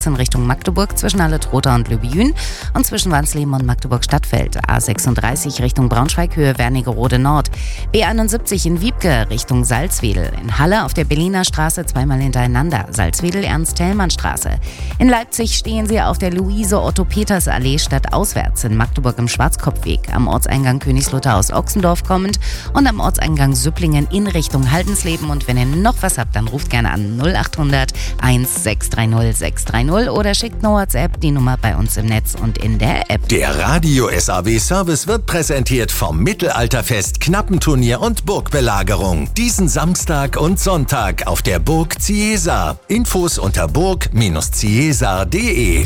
in Richtung Magdeburg zwischen Halle-Trotha und Lübejün und zwischen Wansleben und Magdeburg-Stadtfeld. A36 Richtung Braunschweig, Höhe Wernigerode Nord. B71 in Wiebke Richtung Salzwedel. In Halle auf der Berliner Straße zweimal hintereinander. Salzwedel-Ernst-Thälmann-Straße. In Leipzig stehen Sie auf der Luise-Otto-Peters-Allee stadtauswärts. In Magdeburg im Schwarzkopfweg. Am Ortseingang Königslutter aus Ochsendorf kommend und am Ortseingang Süpplingen in Richtung Haldensleben. Und wenn ihr noch was habt, dann ruft gerne an 0800 1630 630 oder schickt eine WhatsApp, die Nummer bei uns im Netz und in der App. Der Radio SAW Service wird präsentiert vom Mittelalterfest, Knappenturnier und Burgbelagerung. Diesen Samstag und Sonntag auf der Burg Ciesar. Infos unter burg-ciesar.de.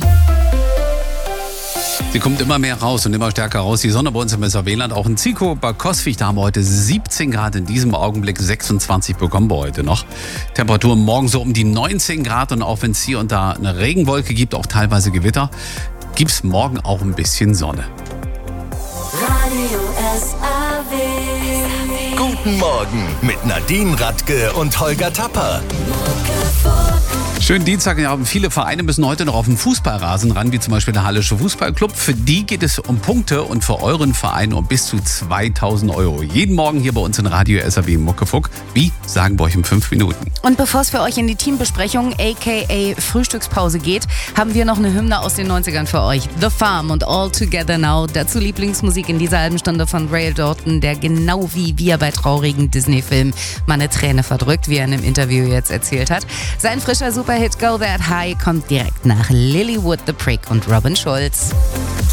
Sie kommt immer mehr raus und immer stärker raus. Die Sonne bei uns im Weserwieland, auch in Zico, Bad Kosvich, da haben wir heute 17 Grad, in diesem Augenblick 26 bekommen wir heute noch. Temperaturen morgen so um die 19 Grad und auch wenn es hier und da eine Regenwolke gibt, auch teilweise Gewitter, gibt es morgen auch ein bisschen Sonne. Radio SAW. Guten Morgen mit Nadine Radke und Holger Tapper. Schönen Dienstag. Ja, viele Vereine müssen heute noch auf den Fußballrasen ran, wie zum Beispiel der Hallische Fußballclub. Für die geht es um Punkte und für euren Verein um bis zu 2.000 €. Jeden Morgen hier bei uns in Radio SAW Muckefuck. Wie, sagen wir euch in 5 Minuten. Und bevor es für euch in die Teambesprechung, aka Frühstückspause geht, haben wir noch eine Hymne aus den 90ern für euch. The Farm und All Together Now. Dazu Lieblingsmusik in dieser halben Stunde von Ray Dalton, der genau wie wir bei traurigen Disney-Filmen mal eine Träne verdrückt, wie er in einem Interview jetzt erzählt hat. Sein frischer Superhit Go That High kommt direkt nach Lilywood the Prick und Robin Schulz.